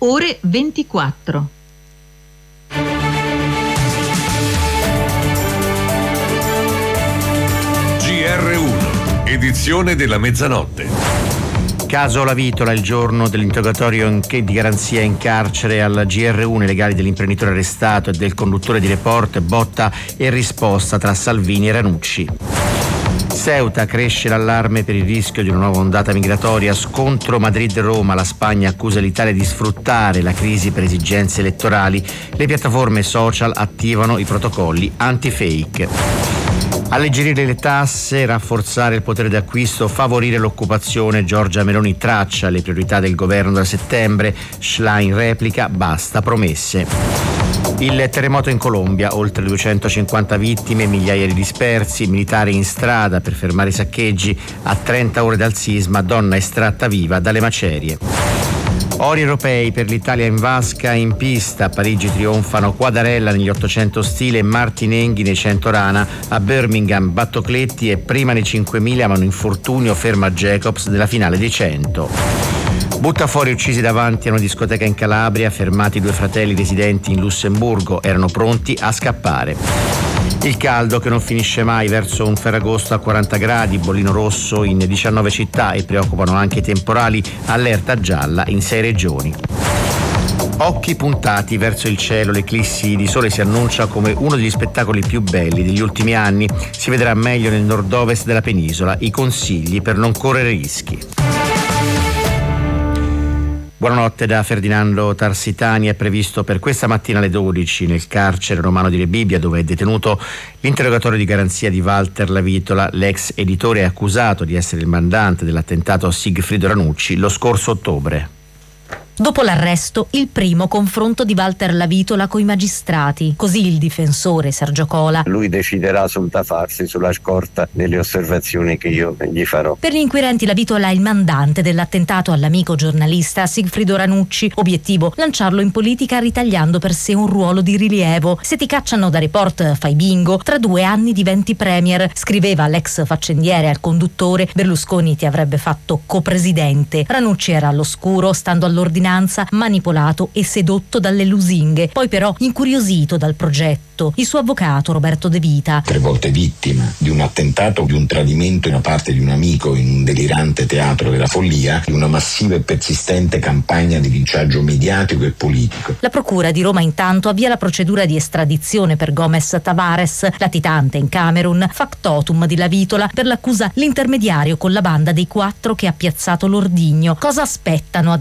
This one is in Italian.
ore 24. GR1, edizione della mezzanotte. Caso La Vitola, il giorno dell'interrogatorio di garanzia in carcere al GR1, i legali dell'imprenditore arrestato e del conduttore di Report, botta e risposta tra Salvini e Ranucci. Ceuta, cresce l'allarme per il rischio di una nuova ondata migratoria, scontro Madrid-Roma, la Spagna accusa l'Italia di sfruttare la crisi per esigenze elettorali, le piattaforme social attivano i protocolli anti-fake. Alleggerire le tasse, rafforzare il potere d'acquisto, favorire l'occupazione. Giorgia Meloni traccia le priorità del governo da settembre. Schlein replica, basta promesse. Il terremoto in Colombia, oltre 250 vittime, migliaia di dispersi, militari in strada per fermare i saccheggi. A 30 ore dal sisma, donna estratta viva dalle macerie. Ori europei per l'Italia in vasca, in pista. A Parigi trionfano Quadarella negli 800 stile e Martinenghi nei 100 rana. A Birmingham Battocletti e prima nei 5000, ma un infortunio ferma Jacobs nella finale dei 100. Butta fuori uccisi davanti a una discoteca in Calabria, fermati 2 fratelli residenti in Lussemburgo, erano pronti a scappare. Il caldo che non finisce mai verso un Ferragosto a 40 gradi, bollino rosso in 19 città e preoccupano anche i temporali, allerta gialla in 6 regioni. Occhi puntati verso il cielo, l'eclissi di sole si annuncia come uno degli spettacoli più belli degli ultimi anni, si vedrà meglio nel nord-ovest della penisola, i consigli per non correre rischi. Buonanotte da Ferdinando Tarsitani. È previsto per questa mattina alle 12 nel carcere romano di Rebibbia, dove è detenuto, l'interrogatorio di garanzia di Walter La Vitola. L'ex editore è accusato di essere il mandante dell'attentato a Sigfrido Ranucci lo scorso ottobre. Dopo l'arresto, il primo confronto di Walter La Vitola coi magistrati. Così il difensore Sergio Cola. Lui deciderà sul da farsi sulla scorta delle osservazioni che io gli farò. Per gli inquirenti La Vitola è il mandante dell'attentato all'amico giornalista Sigfrido Ranucci. Obiettivo: lanciarlo in politica ritagliando per sé un ruolo di rilievo. Se ti cacciano da Report fai bingo, tra 2 anni diventi premier. Scriveva l'ex faccendiere al conduttore: Berlusconi ti avrebbe fatto copresidente. Ranucci era all'oscuro, stando all'ordinanza, manipolato e sedotto dalle lusinghe, poi però incuriosito dal progetto. Il suo avvocato Roberto De Vita. 3 volte vittima di un attentato, di un tradimento da parte di un amico in un delirante teatro della follia, di una massiva e persistente campagna di linciaggio mediatico e politico. La procura di Roma intanto avvia la procedura di estradizione per Gomez Tavares, latitante in Camerun, factotum di La Vitola, per l'accusa l'intermediario con la banda dei 4 che ha piazzato l'ordigno. Cosa aspettano